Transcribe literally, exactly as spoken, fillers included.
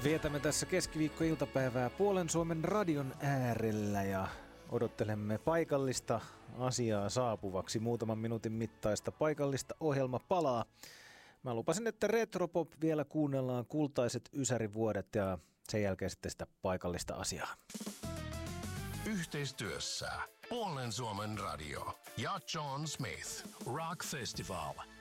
Vietämme tässä keskiviikkoiltapäivää Puolen Suomen radion äärellä ja odottelemme paikallista asiaa saapuvaksi. Muutaman minuutin mittaista paikallista ohjelma palaa. Mä lupasin, että Retropop vielä kuunnellaan kultaiset ysärivuodet ja sen jälkeen sitten sitä paikallista asiaa. Yhteistyössä Puolen Suomen radio ja John Smith Rock Festival.